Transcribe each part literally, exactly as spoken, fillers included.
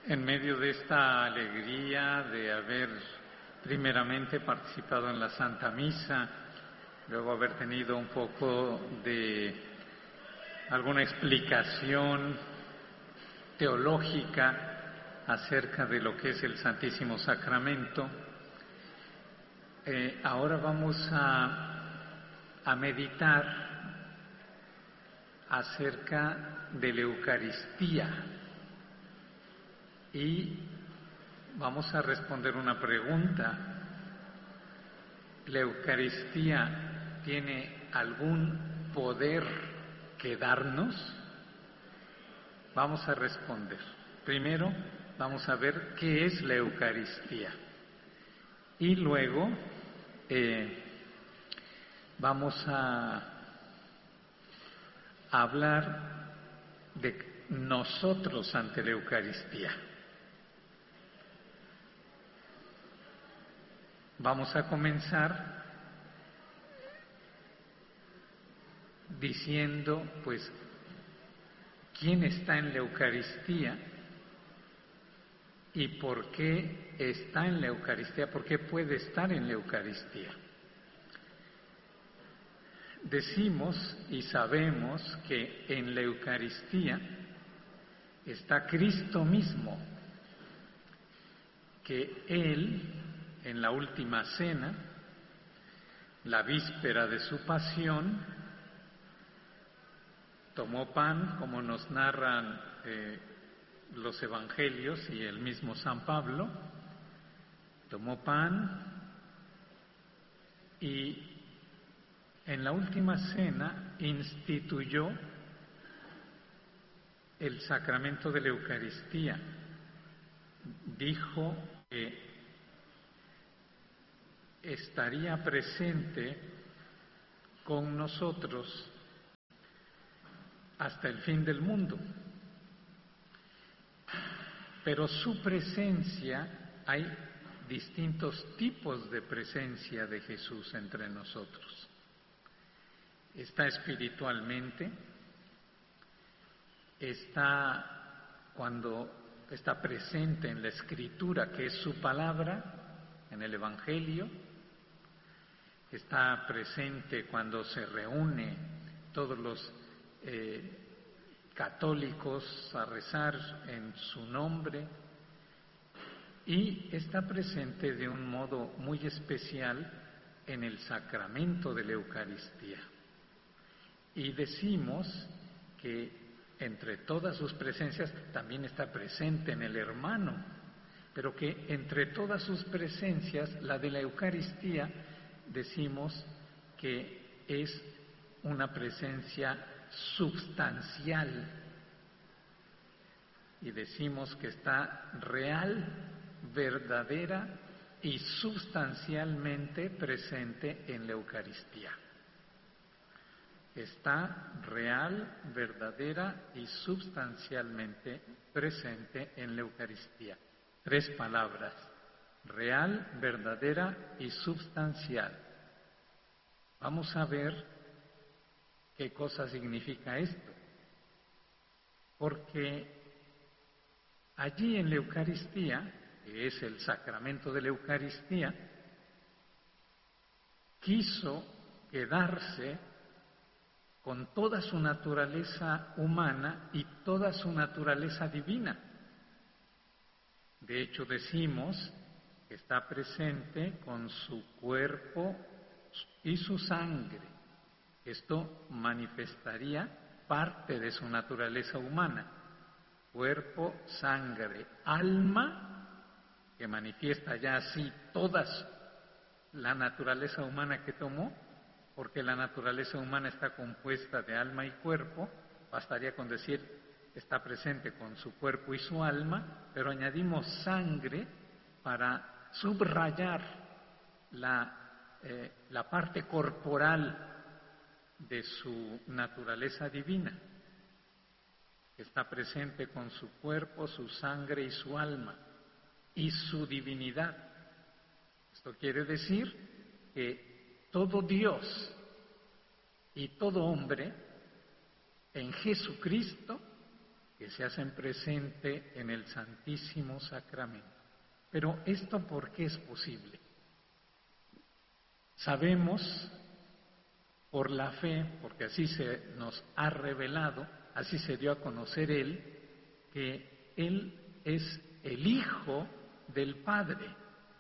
En medio de esta alegría de haber primeramente participado en la Santa Misa, luego haber tenido un poco de alguna explicación teológica acerca de lo que es el Santísimo Sacramento, eh, ahora vamos a, a meditar acerca de la Eucaristía y vamos a responder una pregunta. ¿La Eucaristía tiene algún poder que darnos? Vamos a responder. Primero vamos a ver qué es la Eucaristía y luego eh, vamos a hablar de nosotros ante la Eucaristía. Vamos a comenzar diciendo, pues, quién está en la Eucaristía y por qué está en la Eucaristía, por qué puede estar en la Eucaristía. Decimos y sabemos que en la Eucaristía está Cristo mismo, que Él, en la última cena, la víspera de su pasión, tomó pan, como nos narran eh, los evangelios y el mismo San Pablo, tomó pan y en la última cena instituyó el sacramento de la Eucaristía. Dijo que estaría presente con nosotros hasta el fin del mundo. Pero su presencia, hay distintos tipos de presencia de Jesús entre nosotros. Está espiritualmente, está cuando está presente en la Escritura, que es su palabra, en el Evangelio, está presente cuando se reúne todos los eh, católicos a rezar en su nombre, y está presente de un modo muy especial en el sacramento de la Eucaristía. Y decimos que entre todas sus presencias también está presente en el hermano, pero que entre todas sus presencias, la de la Eucaristía, decimos que es una presencia substancial. Y decimos que está real, verdadera y sustancialmente presente en la Eucaristía. Está real, verdadera y sustancialmente presente en la Eucaristía. Tres palabras: real, verdadera y substancial. Vamos a ver qué cosa significa esto. Porque allí en la Eucaristía, que es el sacramento de la Eucaristía, quiso quedarse con toda su naturaleza humana y toda su naturaleza divina. De hecho, decimos que está presente con su cuerpo y su sangre. Esto manifestaría parte de su naturaleza humana. Cuerpo, sangre, alma, que manifiesta ya así toda la naturaleza humana que tomó, porque la naturaleza humana está compuesta de alma y cuerpo. Bastaría con decir está presente con su cuerpo y su alma, pero añadimos sangre para subrayar la, eh, la parte corporal de su naturaleza divina. Está presente con su cuerpo, su sangre y su alma, y su divinidad. Esto quiere decir que todo Dios y todo hombre en Jesucristo que se hacen presente en el Santísimo Sacramento. Pero ¿esto por qué es posible? Sabemos por la fe, porque así se nos ha revelado, así se dio a conocer Él, que Él es el Hijo del Padre.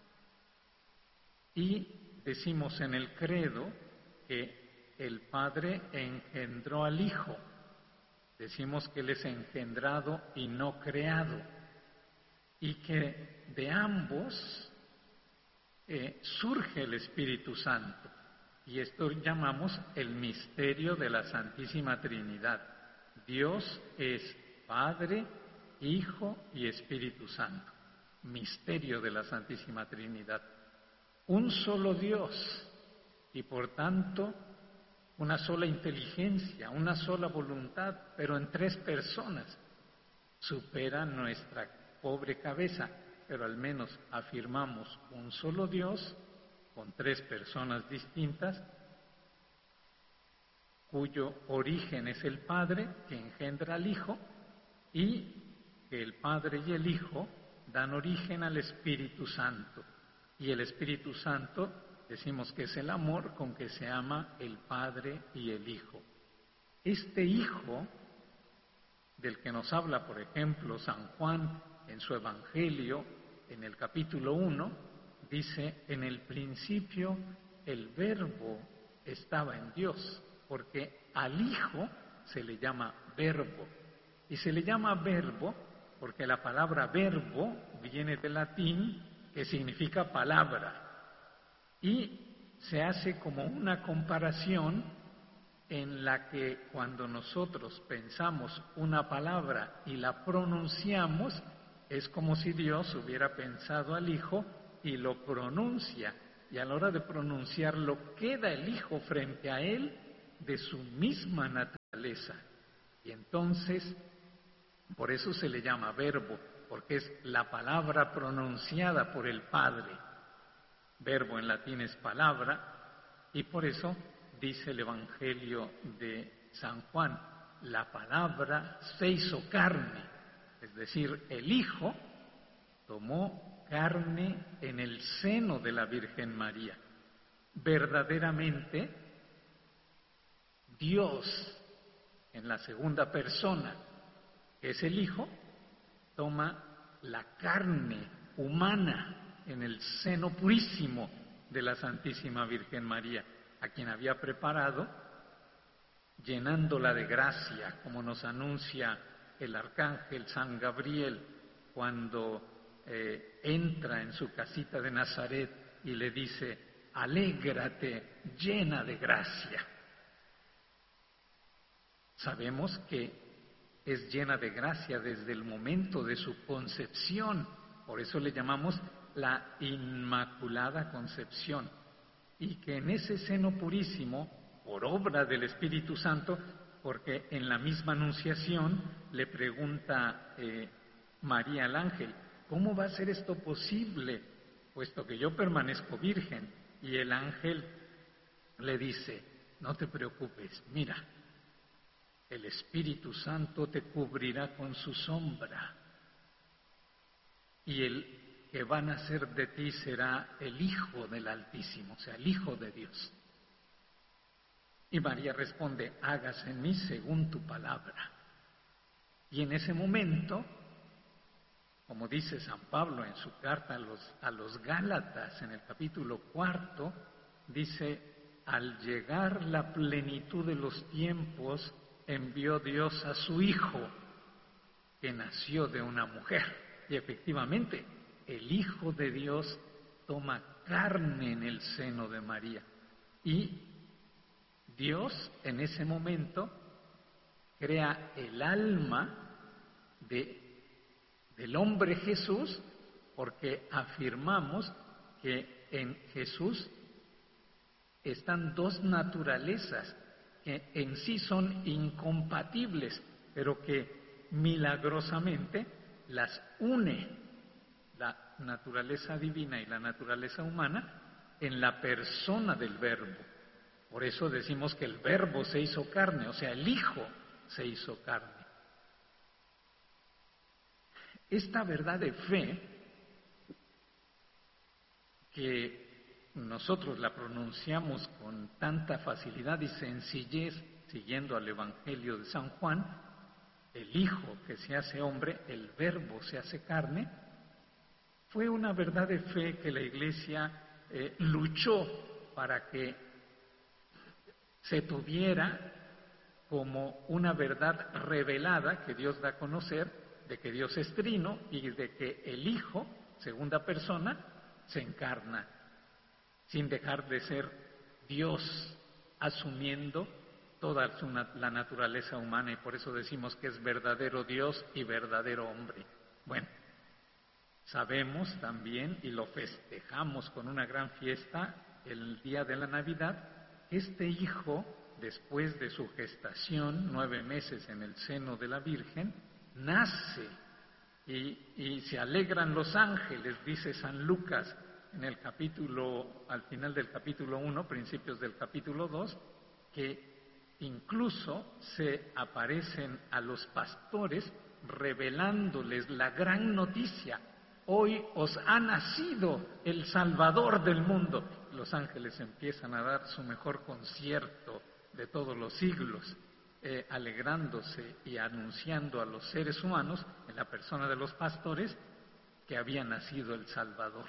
Y decimos en el credo que el Padre engendró al Hijo. Decimos que Él es engendrado y no creado. Y que de ambos eh, surge el Espíritu Santo. Y esto llamamos el misterio de la Santísima Trinidad. Dios es Padre, Hijo y Espíritu Santo. Misterio de la Santísima Trinidad. Un solo Dios y por tanto una sola inteligencia, una sola voluntad, pero en tres personas. Supera nuestra pobre cabeza, pero al menos afirmamos un solo Dios con tres personas distintas, cuyo origen es el Padre, que engendra al Hijo, y que el Padre y el Hijo dan origen al Espíritu Santo. Y el Espíritu Santo, decimos que es el amor con que se ama el Padre y el Hijo. Este Hijo, del que nos habla, por ejemplo, San Juan en su Evangelio, en el capítulo uno, dice, en el principio el Verbo estaba en Dios, porque al Hijo se le llama Verbo. Y se le llama Verbo porque la palabra verbo viene del latín, que significa palabra. Y se hace como una comparación en la que cuando nosotros pensamos una palabra y la pronunciamos, es como si Dios hubiera pensado al Hijo y lo pronuncia. Y a la hora de pronunciarlo, queda el Hijo frente a él de su misma naturaleza. Y entonces, por eso se le llama verbo, porque es la palabra pronunciada por el Padre. Verbo en latín es palabra, y por eso dice el Evangelio de San Juan, la palabra se hizo carne, es decir, el Hijo tomó carne en el seno de la Virgen María. Verdaderamente, Dios, en la segunda persona, que es el Hijo, toma la carne humana en el seno purísimo de la Santísima Virgen María, a quien había preparado, llenándola de gracia, como nos anuncia el arcángel San Gabriel cuando eh, entra en su casita de Nazaret y le dice, alégrate, llena de gracia. Sabemos que es llena de gracia desde el momento de su concepción, por eso le llamamos la Inmaculada Concepción, y que en ese seno purísimo, por obra del Espíritu Santo, porque en la misma anunciación le pregunta eh, María al ángel, ¿cómo va a ser esto posible, puesto que yo permanezco virgen? Y el ángel le dice, no te preocupes, mira, el Espíritu Santo te cubrirá con su sombra, y el que va a nacer de ti será el Hijo del Altísimo, o sea, el Hijo de Dios. Y María responde, hágase en mí según tu palabra. Y en ese momento, como dice San Pablo en su carta a los, a los Gálatas, en el capítulo cuarto, dice, al llegar la plenitud de los tiempos, envió Dios a su Hijo, que nació de una mujer. Y efectivamente, el Hijo de Dios toma carne en el seno de María. Y Dios en ese momento crea el alma de, del hombre Jesús, porque afirmamos que en Jesús están dos naturalezas que en sí son incompatibles, pero que milagrosamente las une, la naturaleza divina y la naturaleza humana, en la persona del Verbo. Por eso decimos que el Verbo se hizo carne, o sea, el Hijo se hizo carne. Esta verdad de fe, que nosotros la pronunciamos con tanta facilidad y sencillez, siguiendo al Evangelio de San Juan, el Hijo que se hace hombre, el Verbo se hace carne, fue una verdad de fe que la Iglesia eh, luchó para que se tuviera como una verdad revelada que Dios da a conocer, de que Dios es trino y de que el Hijo, segunda persona, se encarna, sin dejar de ser Dios, asumiendo toda su, la naturaleza humana, y por eso decimos que es verdadero Dios y verdadero hombre. Bueno, sabemos también, y lo festejamos con una gran fiesta, el día de la Navidad, que este Hijo, después de su gestación, nueve meses en el seno de la Virgen, nace y, y se alegran los ángeles, dice San Lucas en el capítulo, al final del capítulo uno, principios del capítulo dos, que incluso se aparecen a los pastores revelándoles la gran noticia: hoy os ha nacido el Salvador del mundo. Los ángeles empiezan a dar su mejor concierto de todos los siglos, eh, alegrándose y anunciando a los seres humanos, en la persona de los pastores, que había nacido el Salvador.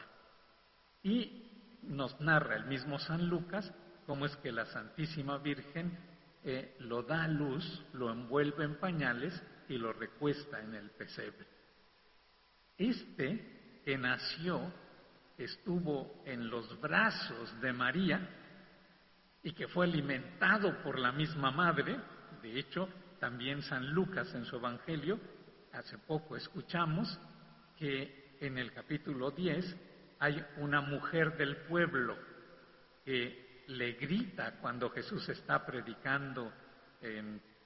Y nos narra el mismo San Lucas cómo es que la Santísima Virgen eh, lo da a luz, lo envuelve en pañales y lo recuesta en el pesebre. Este que nació, estuvo en los brazos de María y que fue alimentado por la misma madre. De hecho, también San Lucas en su Evangelio, hace poco escuchamos que en el capítulo diez hay una mujer del pueblo que le grita cuando Jesús está predicando en